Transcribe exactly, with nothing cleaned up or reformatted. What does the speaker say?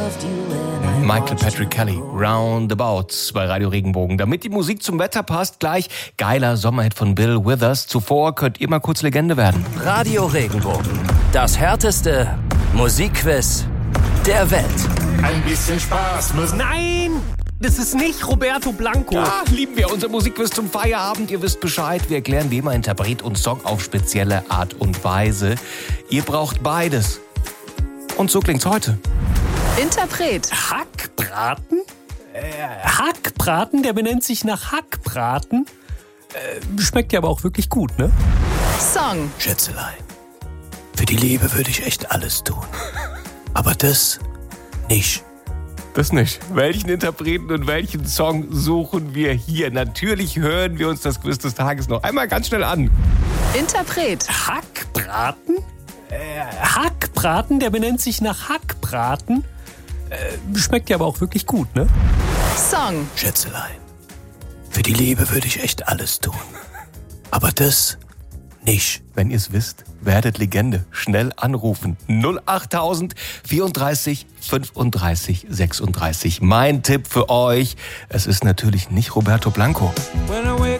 Michael Patrick Kelly, Roundabouts bei Radio Regenbogen. Damit die Musik zum Wetter passt, gleich geiler Sommerhit von Bill Withers. Zuvor könnt ihr mal kurz Legende werden. Radio Regenbogen, das härteste Musikquiz der Welt. Ein bisschen Spaß muss... Nein, das ist nicht Roberto Blanco. Ja, lieben wir unser Musikquiz zum Feierabend. Ihr wisst Bescheid, wir erklären wie immer Interpret und Song auf spezielle Art und Weise. Ihr braucht beides. Und so klingt's heute. Interpret. Hackbraten? Äh, Hackbraten, der benennt sich nach Hackbraten. Äh, schmeckt ja aber auch wirklich gut, ne? Song. Schätzelein, für die Liebe würde ich echt alles tun. Aber das nicht. Das nicht. Welchen Interpreten und welchen Song suchen wir hier? Natürlich hören wir uns das Quiz des Tages noch einmal ganz schnell an. Interpret. Hackbraten? Äh, Hackbraten, der benennt sich nach Hackbraten. Äh, schmeckt ja aber auch wirklich gut, ne? Song. Schätzelein, für die Liebe würde ich echt alles tun. Aber das nicht. Wenn ihr es wisst, werdet Legende. Schnell anrufen. null achttausend vierunddreißig fünfunddreißig sechsunddreißig. Mein Tipp für euch, es ist natürlich nicht Roberto Blanco. When I wake